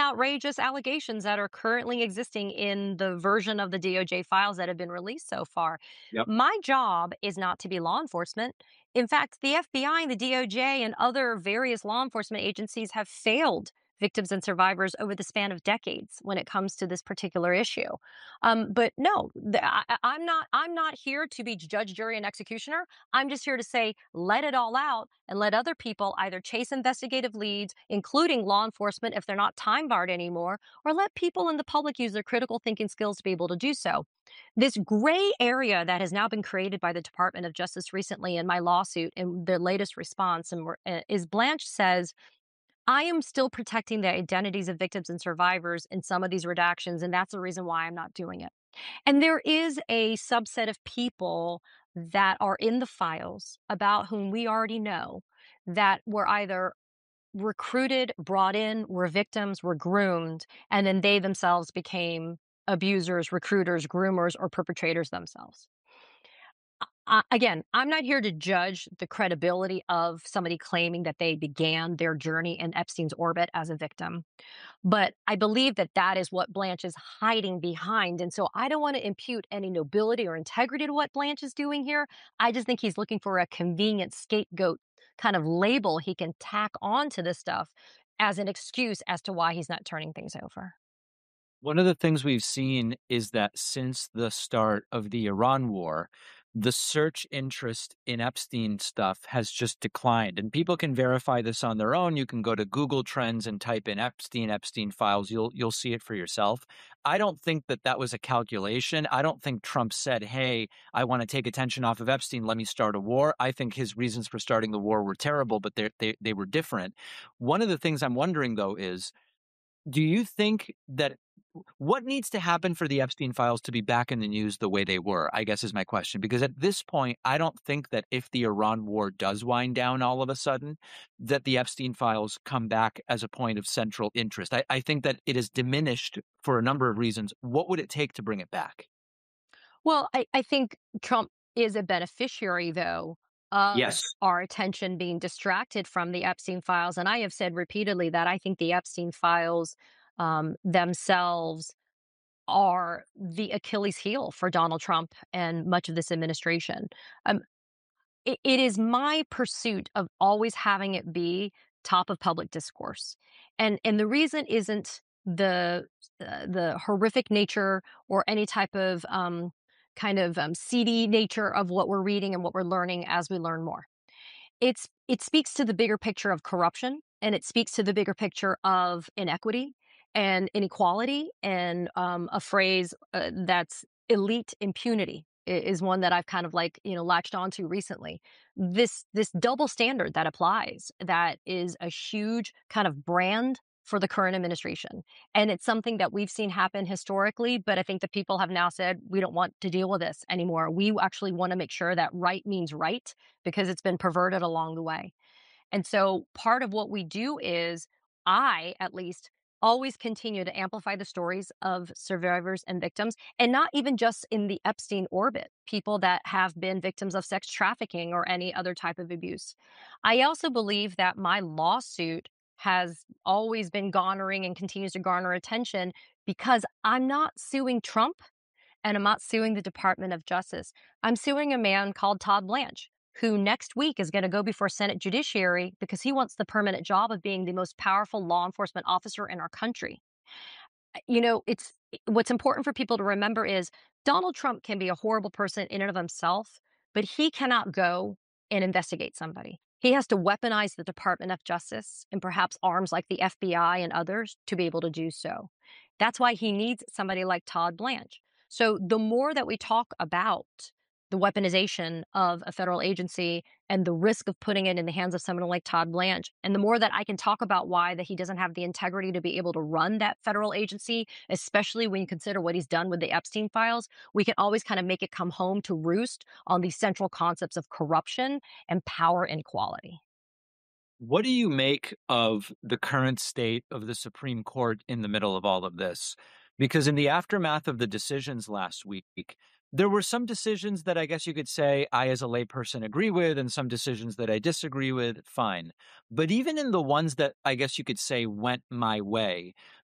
outrageous allegations that are currently existing in the version of the DOJ files that have been released so far. Yep. My job is not to be law enforcement. In fact, the FBI and the DOJ and other various law enforcement agencies have failed victims and survivors over the span of decades when it comes to this particular issue. But no, I'm not. I'm not here to be judge, jury, and executioner. I'm just here to say, let it all out and let other people either chase investigative leads, including law enforcement if they're not time barred anymore, or let people in the public use their critical thinking skills to be able to do so. This gray area that has now been created by the Department of Justice recently in my lawsuit in their latest response is Blanche says, I am still protecting the identities of victims and survivors in some of these redactions, and that's the reason why I'm not doing it. And there is a subset of people that are in the files about whom we already know that were either recruited, brought in, were victims, were groomed, and then they themselves became abusers, recruiters, groomers, or perpetrators themselves. Again, I'm not here to judge the credibility of somebody claiming that they began their journey in Epstein's orbit as a victim. But I believe that that is what Blanche is hiding behind. And so I don't want to impute any nobility or integrity to what Blanche is doing here. I just think he's looking for a convenient scapegoat kind of label he can tack on to this stuff as an excuse as to why he's not turning things over. One of the things we've seen is that since the start of the Iran war, the search interest in Epstein stuff has just declined. And people can verify this on their own. You can go to Google Trends and type in Epstein files. You'll see it for yourself. I don't think that was a calculation. I don't think Trump said, hey, I want to take attention off of Epstein. Let me start a war. I think his reasons for starting the war were terrible, but they were different. One of the things I'm wondering, though, is do you think that what needs to happen for the Epstein files to be back in the news the way they were, I guess is my question. Because at this point, I don't think that if the Iran war does wind down all of a sudden, that the Epstein files come back as a point of central interest. I think that it is diminished for a number of reasons. What would it take to bring it back? Well, I think Trump is a beneficiary, though, of Yes. our attention being distracted from the Epstein files. And I have said repeatedly that I think the Epstein files themselves are the Achilles heel for Donald Trump and much of this administration. Um, it is my pursuit of always having it be top of public discourse, and the reason isn't the horrific nature or any type of seedy nature of what we're reading and what we're learning as we learn more. It speaks to the bigger picture of corruption, and it speaks to the bigger picture of inequity and inequality, and a phrase that's elite impunity is one that I've kind of latched onto recently. This double standard that applies, that is a huge kind of brand for the current administration. And it's something that we've seen happen historically, but I think the people have now said, we don't want to deal with this anymore. We actually want to make sure that right means right, because it's been perverted along the way. And so part of what we do is, I, at least, always continue to amplify the stories of survivors and victims, and not even just in the Epstein orbit, people that have been victims of sex trafficking or any other type of abuse. I also believe that my lawsuit has always been garnering and continues to garner attention because I'm not suing Trump and I'm not suing the Department of Justice. I'm suing a man called Todd Blanche, who next week is going to go before Senate Judiciary because he wants the permanent job of being the most powerful law enforcement officer in our country. It's what's important for people to remember is Donald Trump can be a horrible person in and of himself, but he cannot go and investigate somebody. He has to weaponize the Department of Justice and perhaps arms like the FBI and others to be able to do so. That's why he needs somebody like Todd Blanche. So the more that we talk about the weaponization of a federal agency and the risk of putting it in the hands of someone like Todd Blanche, and the more that I can talk about why that he doesn't have the integrity to be able to run that federal agency, especially when you consider what he's done with the Epstein files, we can always kind of make it come home to roost on these central concepts of corruption and power inequality. What do you make of the current state of the Supreme Court in the middle of all of this? Because in the aftermath of the decisions last week, there were some decisions that I guess you could say I, as a layperson, agree with, and some decisions that I disagree with. Fine. But even in the ones that I guess you could say went my way,